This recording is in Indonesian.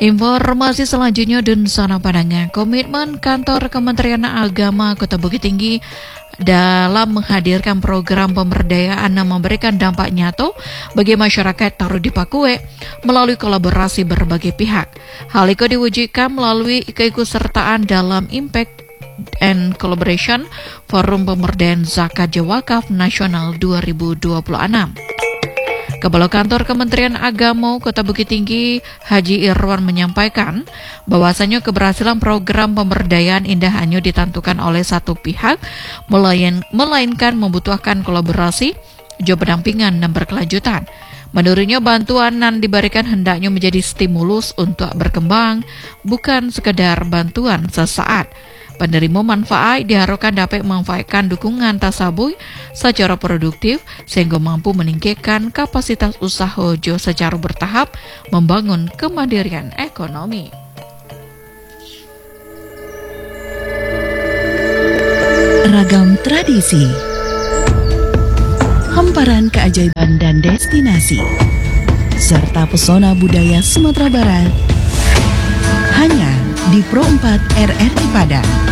Informasi selanjutnya dan sana Padang, komitmen kantor Kementerian Agama Kota Bukit Tinggi dalam menghadirkan program pemberdayaan dan memberikan dampak nyata bagi masyarakat Taru Dipakue melalui kolaborasi berbagai pihak. Hal itu diwujudkan melalui keikutsertaan dalam Impact and Collaboration Forum Pemberdayaan Zakat Wakaf Nasional 2026. Kepala Kantor Kementerian Agama Kota Bukit Tinggi, Haji Irwan menyampaikan bahwasanya keberhasilan program pemberdayaan tidak hanya ditentukan oleh satu pihak, melainkan membutuhkan kolaborasi, juga pendampingan dan berkelanjutan. Menurutnya bantuan yang diberikan hendaknya menjadi stimulus untuk berkembang, bukan sekedar bantuan sesaat. Penerima manfaat diharapkan dapat memanfaatkan dukungan tasabuy secara produktif sehingga mampu meningkatkan kapasitas usaha jo secara bertahap membangun kemandirian ekonomi. Ragam tradisi, hamparan keajaiban dan destinasi, serta pesona budaya Sumatera Barat hanya di Pro 4 RRI Padang.